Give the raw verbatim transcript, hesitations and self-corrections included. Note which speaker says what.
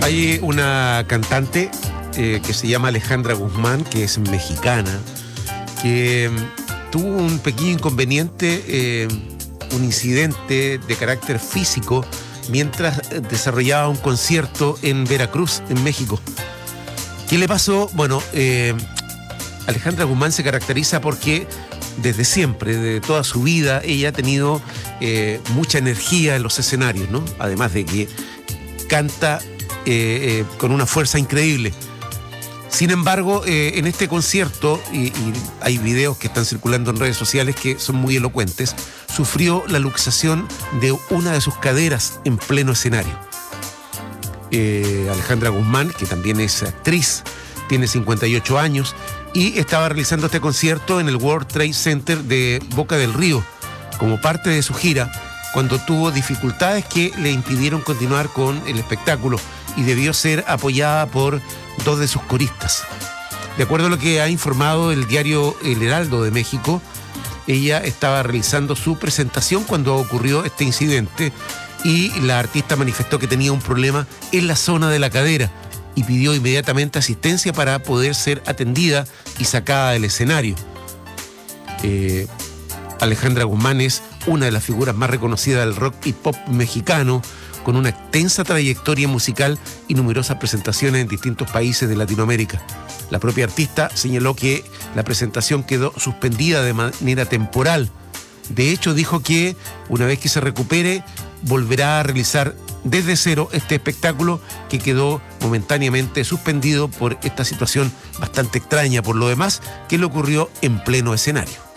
Speaker 1: Hay una cantante eh, que se llama Alejandra Guzmán, que es mexicana, que eh, tuvo un pequeño inconveniente, eh, un incidente de carácter físico mientras desarrollaba un concierto en Veracruz, en México. ¿Qué le pasó? Bueno, eh, Alejandra Guzmán se caracteriza porque desde siempre, de toda su vida, ella ha tenido eh, mucha energía en los escenarios, ¿no? Además de que canta eh, eh, con una fuerza increíble. Sin embargo, eh, en este concierto, y, y hay videos que están circulando en redes sociales que son muy elocuentes, sufrió la luxación de una de sus caderas en pleno escenario. Eh, Alejandra Guzmán, que también es actriz, tiene cincuenta y ocho años y estaba realizando este concierto en el World Trade Center de Boca del Río como parte de su gira, cuando tuvo dificultades que le impidieron continuar con el espectáculo y debió ser apoyada por dos de sus coristas. De acuerdo a lo que ha informado el diario El Heraldo de México, ella estaba realizando su presentación cuando ocurrió este incidente y la artista manifestó que tenía un problema en la zona de la cadera y pidió inmediatamente asistencia para poder ser atendida y sacada del escenario. Eh, Alejandra Guzmán es una de las figuras más reconocidas del rock y pop mexicano, con una extensa trayectoria musical y numerosas presentaciones en distintos países de Latinoamérica. La propia artista señaló que la presentación quedó suspendida de manera temporal. De hecho, dijo que una vez que se recupere, volverá a realizar desde cero este espectáculo que quedó momentáneamente suspendido por esta situación bastante extraña, por lo demás, que le ocurrió en pleno escenario.